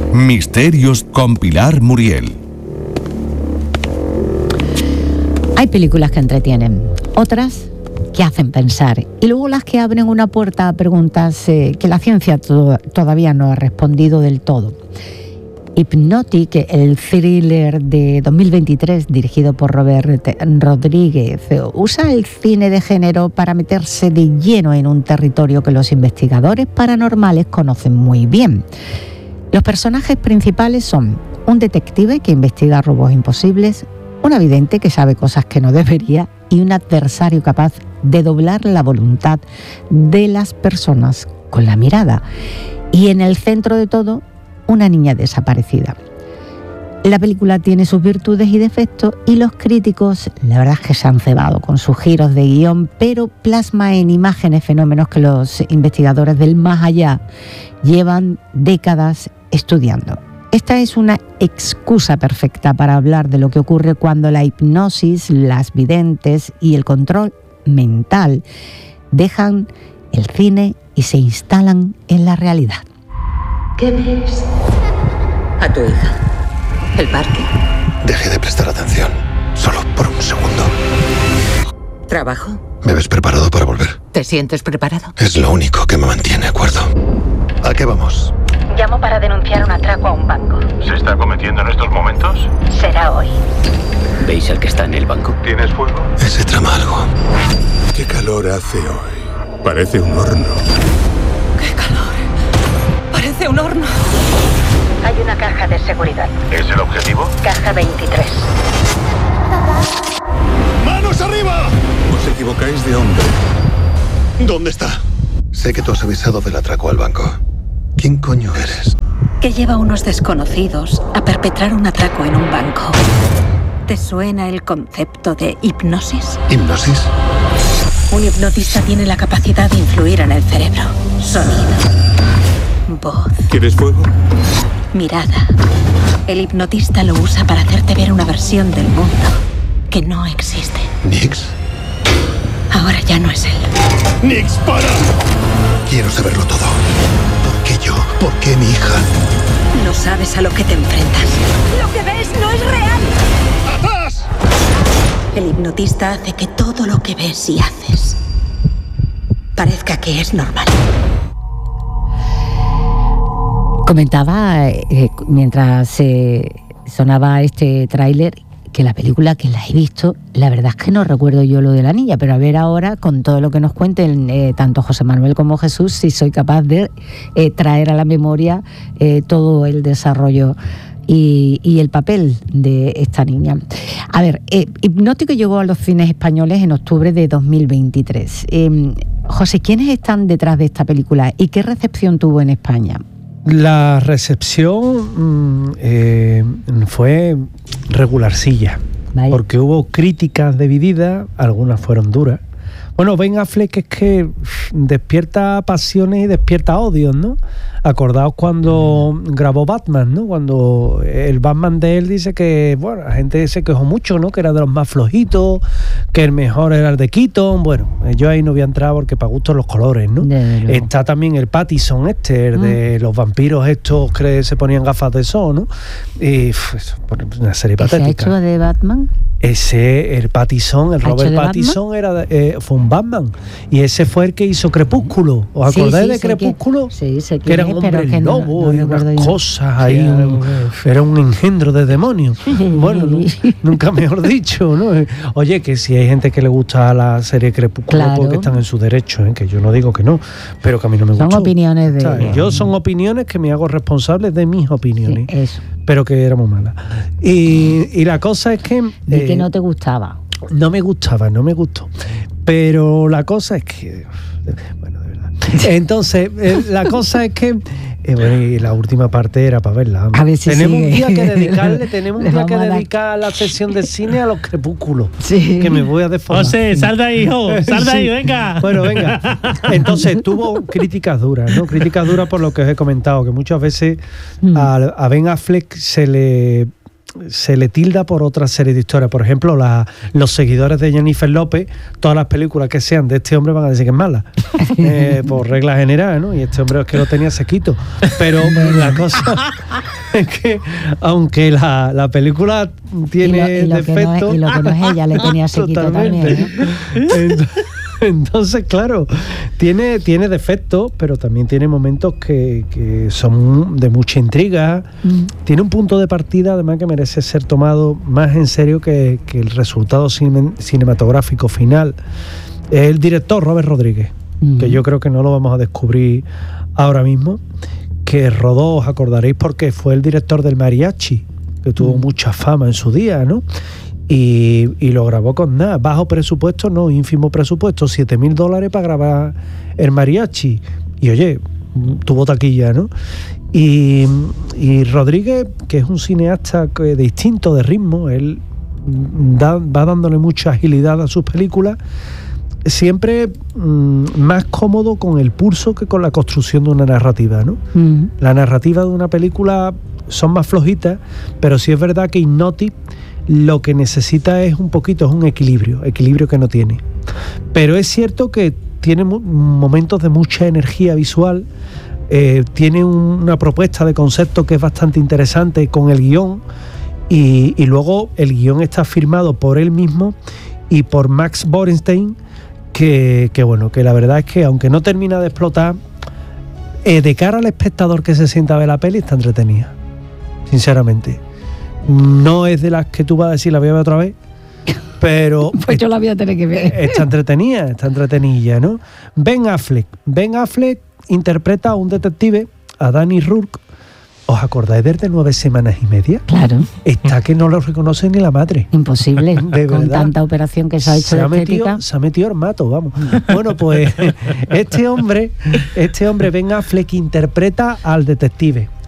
Misterios con Pilar Muriel. Hay películas que entretienen, otras que hacen pensar y luego las que abren una puerta a preguntas que la ciencia todavía no ha respondido del todo. Hypnotic, el thriller de 2023 dirigido por Robert Rodríguez, usa el cine de género para meterse de lleno en un territorio que los investigadores paranormales conocen muy bien. Los personajes principales son un detective que investiga robos imposibles, una vidente que sabe cosas que no debería y un adversario capaz de doblar la voluntad de las personas con la mirada. Y en el centro de todo, una niña desaparecida. La película tiene sus virtudes y defectos y los críticos, la verdad es que se han cebado con sus giros de guión, pero plasma en imágenes fenómenos que los investigadores del más allá llevan décadas estudiando. Esta es una excusa perfecta para hablar de lo que ocurre cuando la hipnosis, las videntes y el control mental dejan el cine y se instalan en la realidad. ¿Qué ves? A tu hija. ¿El parque? Dejé de prestar atención, solo por un segundo. ¿Trabajo? ¿Me ves preparado para volver? ¿Te sientes preparado? Es lo único que me mantiene a cuerdo. ¿A qué vamos? Llamo para denunciar un atraco a un banco. ¿Se está cometiendo en estos momentos? Será hoy. ¿Veis al que está en el banco? ¿Tienes fuego? Ese trama algo. ¿Qué calor hace hoy? Parece un horno. ¡Qué calor! Parece un horno. Hay una caja de seguridad. ¿Es el objetivo? Caja 23. ¡Manos arriba! Os equivocáis de hombre. ¿Dónde está? Sé que tú has avisado del atraco al banco. ¿Quién coño eres? Que lleva a unos desconocidos a perpetrar un atraco en un banco. ¿Te suena el concepto de hipnosis? ¿Hipnosis? Un hipnotista tiene la capacidad de influir en el cerebro. Sonido, voz, ¿Quieres fuego? mirada. El hipnotista lo usa para hacerte ver una versión del mundo que no existe. ¿Nix? Ahora ya no es él. ¡Nix, para! Quiero saberlo todo. ¿Por qué yo? ¿Por qué mi hija? No sabes a lo que te enfrentas. Lo que ves no es real. ¡Atrás! El hipnotista hace que todo lo que ves y haces parezca que es normal. Comentaba mientras sonaba este tráiler que la película que la he visto, la verdad es que no recuerdo yo lo de la niña, pero a ver ahora con todo lo que nos cuenten tanto José Manuel como Jesús, si soy capaz de traer a la memoria todo el desarrollo y el papel de esta niña. A ver, Hypnotic llegó a los cines españoles en octubre de 2023. José, ¿quiénes están detrás de esta película y qué recepción tuvo en España? La recepción fue regularcilla, Vaya. porque hubo críticas divididas, algunas fueron duras. Bueno, Ben Affleck es que despierta pasiones y despierta odios, ¿no? Acordaos cuando grabó Batman, ¿no? Cuando el Batman de él dice que, bueno, la gente se quejó mucho, ¿no? Que era de los más flojitos, que el mejor era el de Keaton. Bueno, yo ahí no voy a entrar porque para gustos los colores, ¿no? Está también el Pattinson el de los vampiros estos que se ponían gafas de sol, ¿no? Y una serie patética. ¿Se ha hecho de Batman? Ese, el Pattinson, el Robert Pattinson fue un Batman. Y ese fue el que hizo Crepúsculo. ¿Os acordáis de Crepúsculo? Sí, sé que era un hombre lobo y unas cosas ahí. Era un engendro de demonios. Bueno, nunca mejor dicho, ¿no? Oye, que si hay gente que le gusta la serie Crepúsculo, claro, porque están en su derecho, que yo no digo que no, pero que a mí no me gusta. Son opiniones de... ¿sabes? Yo son opiniones que me hago responsable de mis opiniones. Sí, eso. Pero que era muy mala. Y la cosa es que... ¿De qué no te gustaba? No me gustó. Pero la cosa es que... Bueno, de verdad. Entonces, la cosa es que... bueno, y la última parte era para verla. A ver si tenemos sigue. un día que dedicarle, dedicar la sesión de cine a los crepúsculos. Sí. Que me voy a desformar. José, sal de ahí, hijo. Sal de ahí, venga. Bueno, venga. Entonces, tuvo críticas duras, ¿no? Críticas duras por lo que os he comentado, que muchas veces a Ben Affleck se le tilda por otra serie de historias. Por ejemplo, los seguidores de Jennifer López, todas las películas que sean de este hombre van a decir que es mala, por regla general, ¿no? Y este hombre es que lo tenía sequito. Pero la cosa es que aunque la película tiene defectos... Y lo que no es ella, le tenía sequito también, ¿eh? Entonces, claro, tiene defectos, pero también tiene momentos que son de mucha intriga. Tiene un punto de partida, además, que merece ser tomado más en serio que el resultado cinematográfico final. El director, Robert Rodríguez, que yo creo que no lo vamos a descubrir ahora mismo, que rodó, os acordaréis, porque fue el director del Mariachi, que tuvo mucha fama en su día, ¿no? Y lo grabó con nada, bajo presupuesto, no, ínfimo presupuesto, $7,000 para grabar el Mariachi. Y oye, tuvo taquilla, ¿no? Y Rodríguez, que es un cineasta distinto de ritmo, él va dándole mucha agilidad a sus películas, siempre más cómodo con el pulso que con la construcción de una narrativa, ¿no? La narrativa de una película son más flojitas, pero sí es verdad que Hypnotic lo que necesita es un equilibrio que no tiene. Pero es cierto que tiene momentos de mucha energía visual, tiene una propuesta de concepto que es bastante interesante con el guión, y luego el guión está firmado por él mismo y por Max Borenstein, que bueno, que la verdad es que aunque no termina de explotar, de cara al espectador que se sienta a ver la peli, está entretenida, sinceramente. No es de las que tú vas a decir la voy a ver otra vez, pero pues yo la voy a tener que ver. Está entretenida, ¿no? Ben Affleck interpreta a un detective, a Danny Rourke. ¿Os acordáis de 9 semanas y media? Claro. Está que no lo reconoce ni la madre. Imposible, de con verdad. tanta operación que se ha hecho de estética. Se ha metido armato, vamos. Bueno, pues este hombre Ben Affleck interpreta al detective.